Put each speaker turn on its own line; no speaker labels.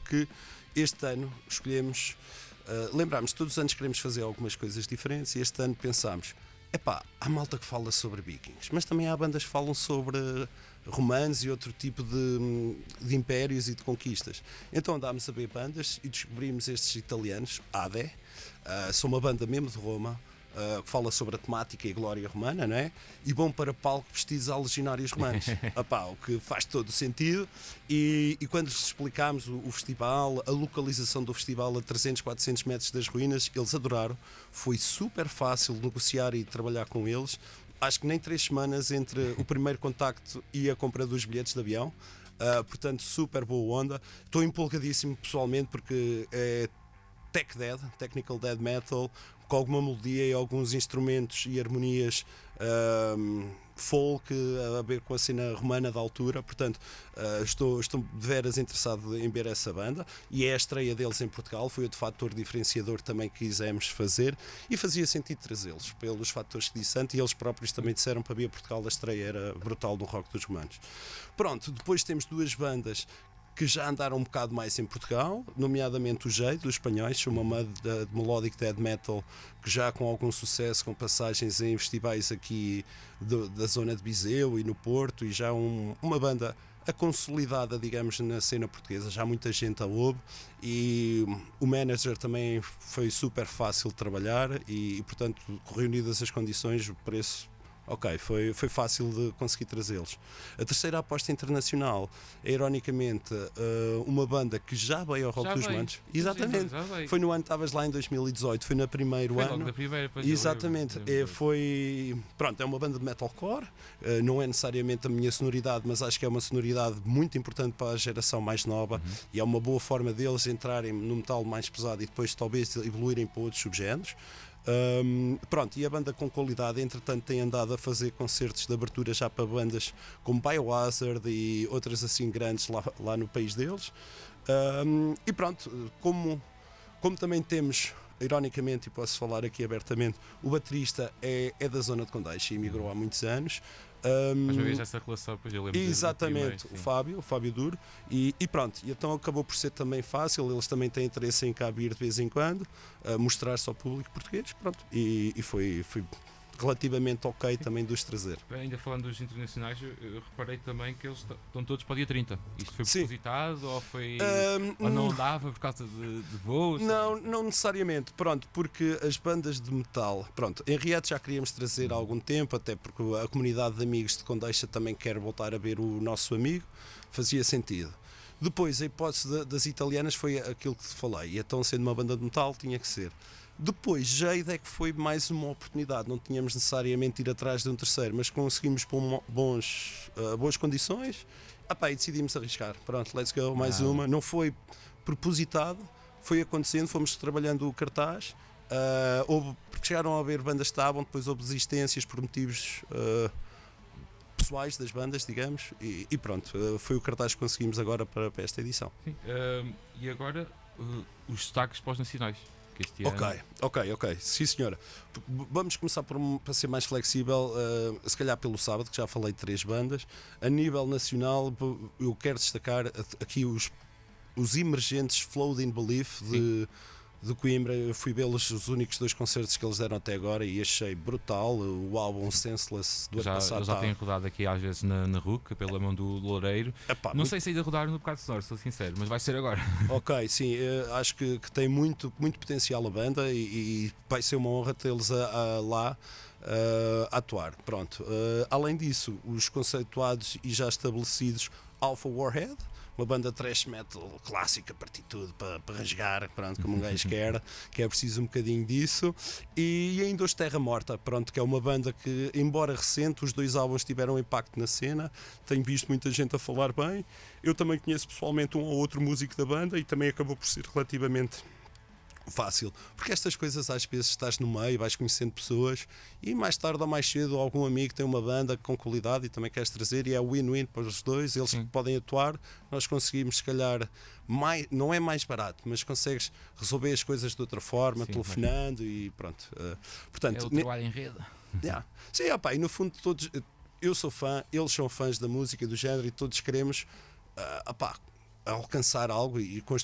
porque este ano escolhemos, lembrámos, todos os anos queremos fazer algumas coisas diferentes e este ano pensámos, há malta que fala sobre vikings, mas também há bandas que falam sobre romanos e outro tipo de impérios e de conquistas. Então andámos a ver bandas e descobrimos estes italianos, ADE, são uma banda mesmo de Roma, que fala sobre a temática e a glória romana, não é? E vão para palco vestidos a legionários romanos. O que faz todo o sentido. E quando lhes explicámos o festival, a localização do festival a 300, 400 metros das ruínas, eles adoraram. Foi super fácil negociar e trabalhar com eles. Acho que nem 3 semanas entre o primeiro contacto e a compra dos bilhetes de avião. Portanto, super boa onda. Estou empolgadíssimo pessoalmente porque é Tech Dead, Technical Dead Metal, com alguma melodia e alguns instrumentos e harmonias folk a ver com a cena romana da altura. Portanto, estou de veras interessado em ver essa banda e é a estreia deles em Portugal. Foi outro fator diferenciador também que quisemos fazer e fazia sentido trazê-los pelos fatores que disse antes, e eles próprios também disseram para vir a Portugal, a estreia era brutal do rock dos romanos. Pronto, depois temos 2 bandas que já andaram um bocado mais em Portugal, nomeadamente o Jade, os espanhóis, uma banda de melodic death metal que já com algum sucesso, com passagens em festivais aqui da zona de Viseu e no Porto, e já uma banda consolidada, digamos, na cena portuguesa, já muita gente a ouve, e o manager também foi super fácil de trabalhar e portanto, reunidas as condições, o preço foi fácil de conseguir trazê-los. A terceira aposta internacional é, ironicamente, uma banda que já veio ao Rock dos Montes. Exatamente. Foi no ano, estavas lá em 2018, foi no primeiro ano.
Logo da primeira,
exatamente. É uma banda de metalcore, não é necessariamente a minha sonoridade, mas acho que é uma sonoridade muito importante para a geração mais nova, e é uma boa forma deles entrarem no metal mais pesado e depois talvez evoluírem para outros subgéneros. E a banda com qualidade, entretanto, tem andado a fazer concertos de abertura já para bandas como Biohazard e outras assim grandes lá no país deles. Como também temos, ironicamente, e posso falar aqui abertamente, o baterista é da zona de Condeixa e emigrou há muitos anos.
Mas uma vez essa relação, pois eu lembro.
Exatamente, o Fábio Duro, e então acabou por ser também fácil. Eles também têm interesse em cá vir de vez em quando, mostrar-se ao público português, e foi relativamente ok também dos trazer.
Ainda falando dos internacionais, eu reparei também que eles estão todos para o dia 30. Isto foi propositado ou foi ou não dava por causa de voos?
Não necessariamente, porque as bandas de metal, em Riad já queríamos trazer há algum tempo, até porque a comunidade de amigos de Condeixa também quer voltar a ver o nosso amigo, fazia sentido. Depois a hipótese das italianas foi aquilo que te falei, e então sendo uma banda de metal tinha que ser. Depois, Jade é que foi mais uma oportunidade, não tínhamos necessariamente ir atrás de um terceiro, mas conseguimos pôr boas condições, e decidimos arriscar. Let's go, mais uma. Não foi propositado, foi acontecendo, fomos trabalhando o cartaz, porque chegaram a haver bandas que estavam, depois houve desistências por motivos pessoais das bandas, digamos, e foi o cartaz que conseguimos agora para esta edição.
Sim, e agora os destaques pós-nacionais.
Ok, sim senhora. Vamos começar para ser mais flexível, se calhar pelo sábado, que já falei de 3 bandas. A nível nacional, eu quero destacar aqui os emergentes Floating Belief de Coimbra. Eu fui vê-los, os únicos 2 concertos que eles deram até agora, e achei brutal. O álbum Senseless do ano passado.
Já têm rodado aqui às vezes na RUC, pela mão do Loureiro. Não sei se ainda rodaram no Bocado Sonoro, sou sincero, mas vai ser agora.
Ok, sim, acho que tem muito potencial a banda, e vai ser uma honra tê-los lá a atuar. Além disso, os conceituados e já estabelecidos Alpha Warhead, uma banda thrash metal clássica, partitude para rasgar, como um gajo quer, que é preciso um bocadinho disso. E ainda os Terra Morta, que é uma banda que, embora recente, os 2 álbuns tiveram impacto na cena, tenho visto muita gente a falar bem. Eu também conheço pessoalmente um ou outro músico da banda, e também acabou por ser relativamente fácil, porque estas coisas às vezes estás no meio, vais conhecendo pessoas, e mais tarde ou mais cedo algum amigo tem uma banda com qualidade e também queres trazer, e é win-win para os 2, eles podem atuar, nós conseguimos se calhar não é mais barato, mas consegues resolver as coisas de outra forma, telefonando e pronto.
Portanto, é o trabalho em rede.
Sim, e no fundo todos, eu sou fã, eles são fãs da música, do género, e todos queremos alcançar algo e construir